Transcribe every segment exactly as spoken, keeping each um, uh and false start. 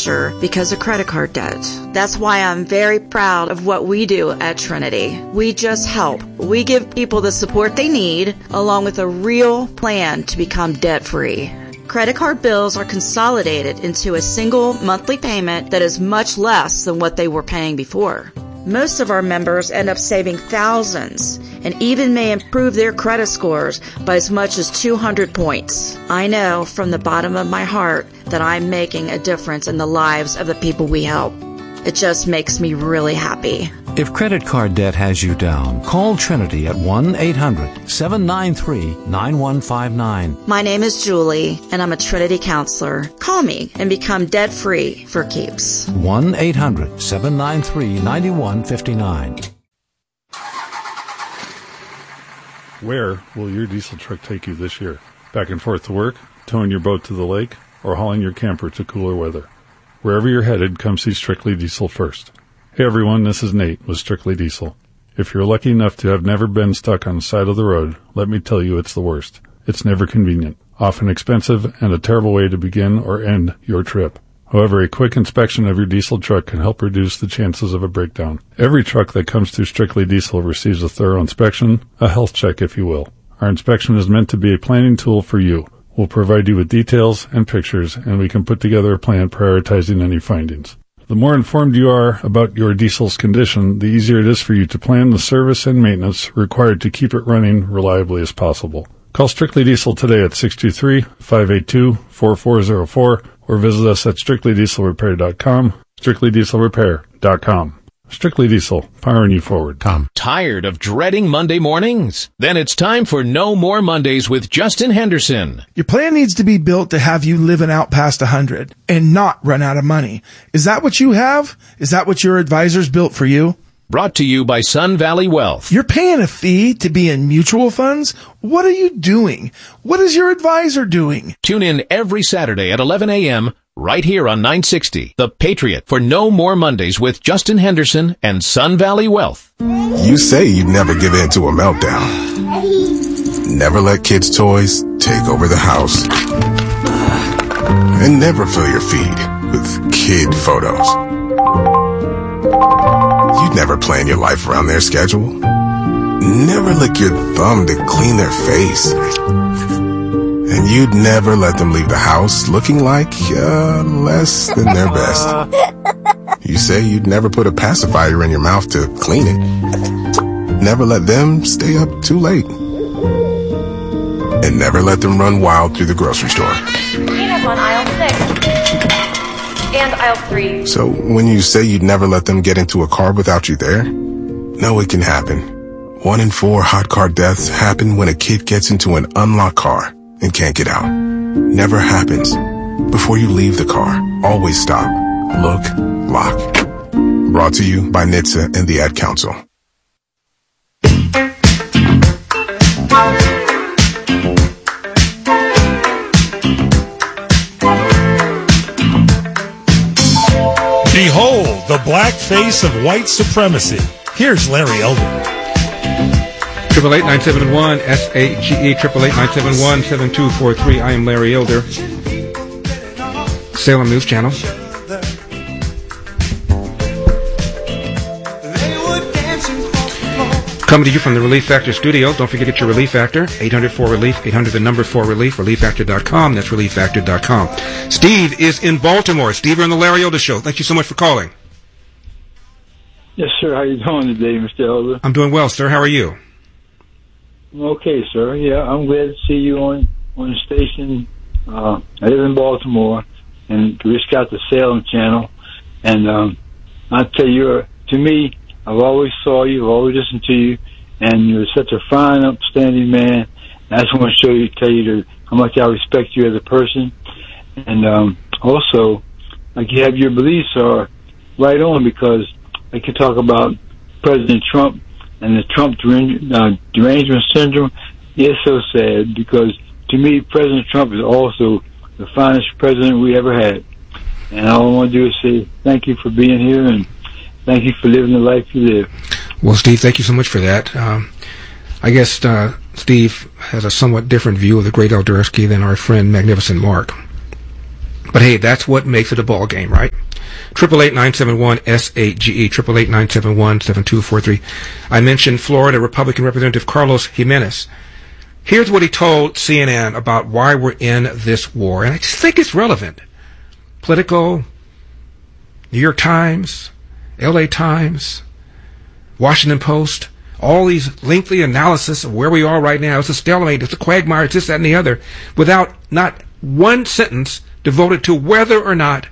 pressure because of credit card debt. That's why I'm very proud of what we do at Trinity. We just help. We give people the support they need, along with a real plan to become debt-free. Credit card bills are consolidated into a single monthly payment that is much less than what they were paying before. Most of our members end up saving thousands and even may improve their credit scores by as much as two hundred points. I know from the bottom of my heart that I'm making a difference in the lives of the people we help. It just makes me really happy. If credit card debt has you down, call Trinity at one eight hundred seven nine three nine one five nine. My name is Julie, and I'm a Trinity counselor. Call me and become debt-free for keeps. one eight hundred seven nine three nine one five nine. Where will your diesel truck take you this year? Back and forth to work, towing your boat to the lake, or hauling your camper to cooler weather? Wherever you're headed, come see Strictly Diesel first. Hey everyone, this is Nate with Strictly Diesel. If you're lucky enough to have never been stuck on the side of the road, let me tell you it's the worst. It's never convenient, often expensive, and a terrible way to begin or end your trip. However, a quick inspection of your diesel truck can help reduce the chances of a breakdown. Every truck that comes through Strictly Diesel receives a thorough inspection, a health check if you will. Our inspection is meant to be a planning tool for you. We'll provide you with details and pictures, and we can put together a plan prioritizing any findings. The more informed you are about your diesel's condition, the easier it is for you to plan the service and maintenance required to keep it running reliably as possible. Call Strictly Diesel today at six two three, five eight two, four four zero four or visit us at strictly diesel repair dot com, strictly diesel repair dot com. Strictly Diesel, powering you forward. Tom. Tired of dreading Monday mornings? Then it's time for No More Mondays with Justin Henderson. Your plan needs to be built to have you living out past one hundred and not run out of money. Is that what you have? Is that what your advisors built for you? Brought to you by Sun Valley Wealth. You're paying a fee to be in mutual funds? What are you doing? What is your advisor doing? Tune in every Saturday at eleven a.m. right here on nine sixty, The Patriot, for No More Mondays with Justin Henderson and Sun Valley Wealth. You say you'd never give in to a meltdown. Never let kids' toys take over the house. And never fill your feed with kid photos. You'd never plan your life around their schedule. Never lick your thumb to clean their face. And you'd never let them leave the house looking like uh, less than their best. You say you'd never put a pacifier in your mouth to clean it. Never let them stay up too late. And never let them run wild through the grocery store. Peanuts on aisle six. And aisle three. So when you say you'd never let them get into a car without you there, no, it can happen. One in four hot car deaths happen when a kid gets into an unlocked car and can't get out. Never happens. Before you leave the car, always stop, look, lock. Brought to you by N H T S A and the Ad Council. Behold the black face of white supremacy. Here's Larry Elder. Triple eight nine seven one S A G E triple eight nine seven one seven two four three. I am Larry Elder. Salem News Channel. Coming to you from the Relief Factor studio. Don't forget to get your Relief Factor. eight hundred four relief. eight hundred the number four relief. relief factor dot com. That's relief factor dot com. Steve is in Baltimore. Steve, you're on the Larry Elder Show. Thank you so much for calling. Yes, sir. How you doing today, Mister Elder? I'm doing well, sir. How are you? Okay, sir. Yeah, I'm glad to see you on on the station. Uh, I live in Baltimore, and we just got the Salem channel. And um, I tell you, uh, to me, I've always saw you, I've always listened to you, and you're such a fine, upstanding man. And I just want to show you, tell you to, how much I respect you as a person. And um, also, like you have your beliefs are right on, because I could talk about President Trump and the Trump derang- uh, derangement syndrome. It's so sad, because to me, President Trump is also the finest president we ever had. And all I want to do is say thank you for being here, and thank you for living the life you live. Well, Steve, thank you so much for that. Um, I guess uh, Steve has a somewhat different view of the great Eldersky than our friend Magnificent Mark. But hey, that's what makes it a ball game, right? Triple eight nine seven one S eight G E. Triple eight nine seven one seven two four three. I mentioned Florida Republican Representative Carlos Jimenez. Here's what he told C N N about why we're in this war, and I just think it's relevant. Politico, New York Times, L A Times, Washington Post, all these lengthy analysis of where we are right now. It's a stalemate, it's a quagmire, it's this, that, and the other, without not one sentence devoted to whether or not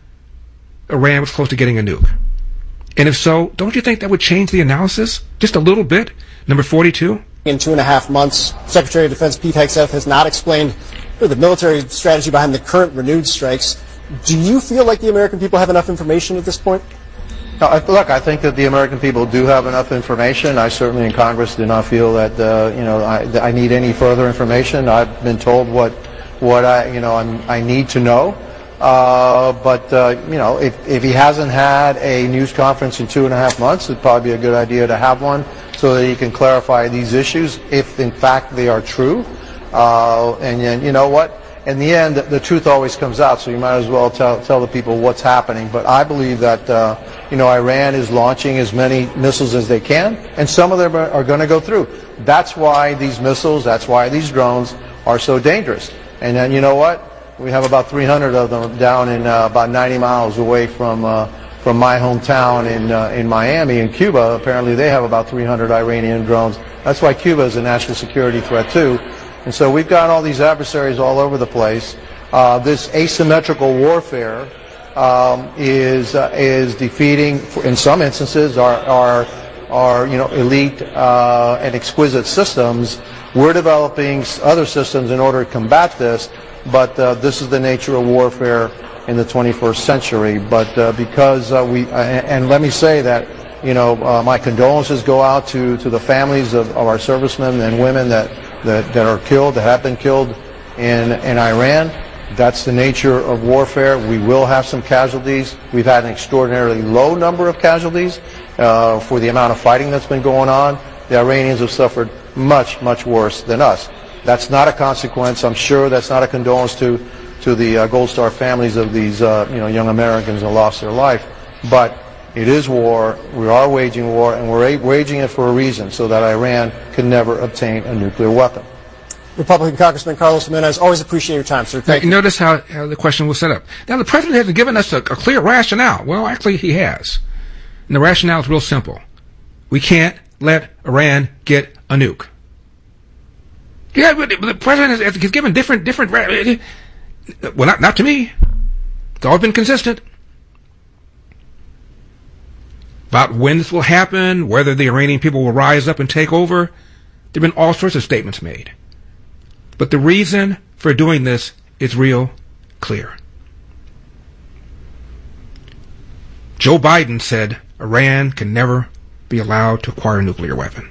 Iran was close to getting a nuke. And if so, don't you think that would change the analysis just a little bit? Number forty-two. In two and a half months, Secretary of Defense Pete Hegseth has not explained the military strategy behind the current renewed strikes. Do you feel like the American people have enough information at this point? No, I, look, I think that the American people do have enough information. I certainly in Congress do not feel that uh, you know I, I need any further information. I've been told what what I you know I'm, I need to know. Uh, but uh, you know, if if he hasn't had a news conference in two and a half months, it'd probably be a good idea to have one so that he can clarify these issues if in fact they are true. Uh, and then you know what? In the end, the truth always comes out, so you might as well tell tell the people what's happening. But I believe that uh, you know Iran is launching as many missiles as they can, and some of them are, are going to go through. That's why these missiles, that's why these drones are so dangerous. And then you know what? We have about three hundred of them down in uh, about ninety miles away from uh, from my hometown in uh, in Miami. In Cuba, apparently they have about three hundred Iranian drones. That's why Cuba is a national security threat too. And so we've got all these adversaries all over the place. Uh, this asymmetrical warfare um, is uh, is defeating, in some instances, our our, our you know elite uh, and exquisite systems. We're developing other systems in order to combat this, but uh, this is the nature of warfare in the twenty-first century. But uh, because uh, we uh, and let me say that you know uh, my condolences go out to to the families of, of our servicemen and women that. That, that are killed, that have been killed in, in Iran. That's the nature of warfare. We will have some casualties. We've had an extraordinarily low number of casualties uh, for the amount of fighting that's been going on. The Iranians have suffered much, much worse than us. That's not a consequence. I'm sure that's not a condolence to, to the uh, Gold Star families of these uh, you know, young Americans who lost their life. But it is war. We are waging war, and we're waging it for a reason, so that Iran can never obtain a nuclear weapon. Republican Congressman Carlos Jimenez, always appreciate your time, sir. Thank now, you. Notice how, how the question was set up. Now, the president hasn't given us a, a clear rationale. Well, actually, he has. And the rationale is real simple. We can't let Iran get a nuke. Yeah, but the president has, has given different, different, well, not, not to me. It's all been consistent. About when this will happen, whether the Iranian people will rise up and take over, there have been all sorts of statements made. But the reason for doing this is real clear. Joe Biden said Iran can never be allowed to acquire a nuclear weapon.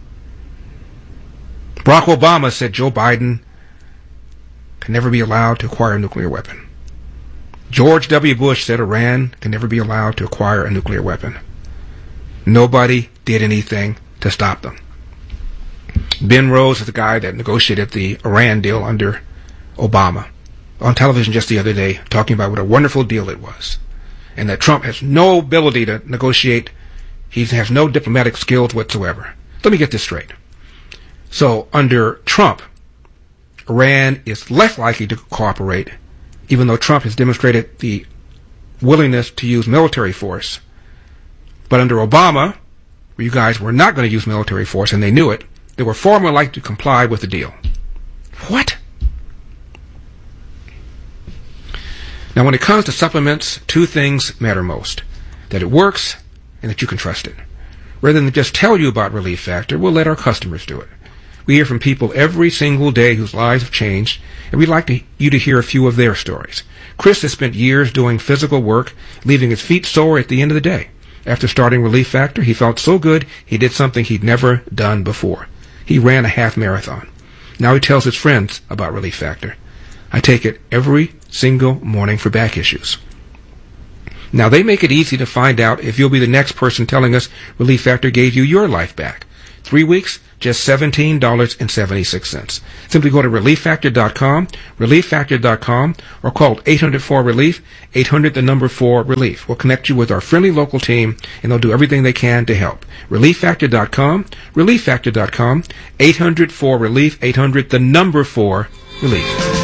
Barack Obama said Joe Biden can never be allowed to acquire a nuclear weapon. George W. Bush said Iran can never be allowed to acquire a nuclear weapon. Nobody did anything to stop them. Ben Rose is the guy that negotiated the Iran deal under Obama on television just the other day, talking about what a wonderful deal it was, and that Trump has no ability to negotiate. He has no diplomatic skills whatsoever. Let me get this straight. So under Trump, Iran is less likely to cooperate, even though Trump has demonstrated the willingness to use military force. But under Obama, where you guys were not going to use military force, and they knew it, they were far more likely to comply with the deal. What? Now, when it comes to supplements, two things matter most. That it works, and that you can trust it. Rather than just tell you about Relief Factor, we'll let our customers do it. We hear from people every single day whose lives have changed, and we'd like to, you to hear a few of their stories. Chris has spent years doing physical work, leaving his feet sore at the end of the day. After starting Relief Factor, he felt so good he did something he'd never done before. He ran a half marathon. Now he tells his friends about Relief Factor. I take it every single morning for back issues. Now they make it easy to find out if you'll be the next person telling us Relief Factor gave you your life back. Three weeks? just seventeen dollars and seventy-six cents. Simply go to relief factor dot com, relief factor dot com, or call eight hundred four relief, eight hundred the number four relief. We'll connect you with our friendly local team, and they'll do everything they can to help. relief factor dot com, relief factor dot com, eight hundred four relief, eight hundred the number four relief.